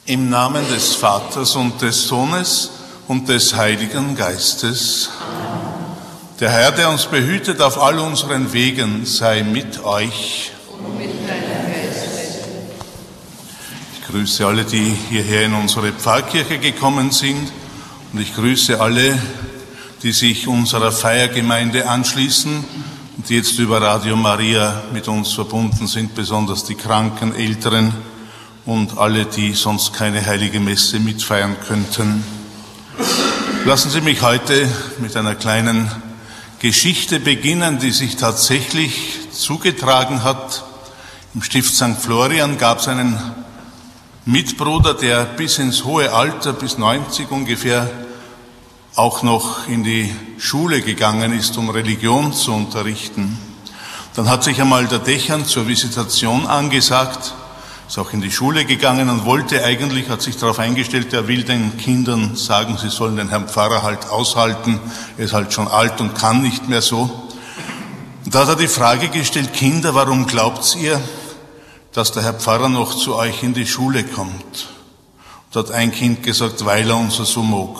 Im Namen des Vaters und des Sohnes und des Heiligen Geistes. Der Herr, der uns behütet auf all unseren Wegen, sei mit euch. Und mit deinem Geist. Ich grüße alle, die hierher in unsere Pfarrkirche gekommen sind, und ich grüße alle, die sich unserer Feiergemeinde anschließen und die jetzt über Radio Maria mit uns verbunden sind, besonders die Kranken, Älteren und alle, die sonst keine heilige Messe mitfeiern könnten. Lassen Sie mich heute mit einer kleinen Geschichte beginnen, die sich tatsächlich zugetragen hat. Im Stift St. Florian gab es einen Mitbruder, der bis ins hohe Alter, bis 90 ungefähr, auch noch in die Schule gegangen ist, um Religion zu unterrichten. Dann hat sich einmal der Dechern zur Visitation angesagt, ist auch in die Schule gegangen und wollte eigentlich, hat sich darauf eingestellt, er will den Kindern sagen, sie sollen den Herrn Pfarrer halt aushalten, er ist halt schon alt und kann nicht mehr so. Und da hat er die Frage gestellt: Kinder, warum glaubt ihr, dass der Herr Pfarrer noch zu euch in die Schule kommt? Da hat ein Kind gesagt: weil er uns so mag.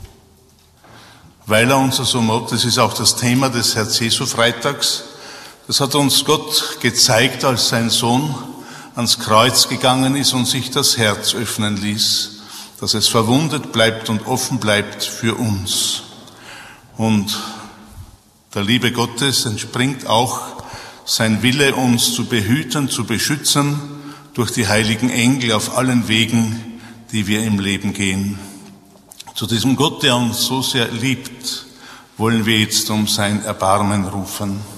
Weil er uns so mag, das ist auch das Thema des Herz-Jesu-Freitags. Das hat uns Gott gezeigt, als sein Sohn ans Kreuz gegangen ist und sich das Herz öffnen ließ, dass es verwundet bleibt und offen bleibt für uns. Und der Liebe Gottes entspringt auch sein Wille, uns zu behüten, zu beschützen durch die heiligen Engel auf allen Wegen, die wir im Leben gehen. Zu diesem Gott, der uns so sehr liebt, wollen wir jetzt um sein Erbarmen rufen.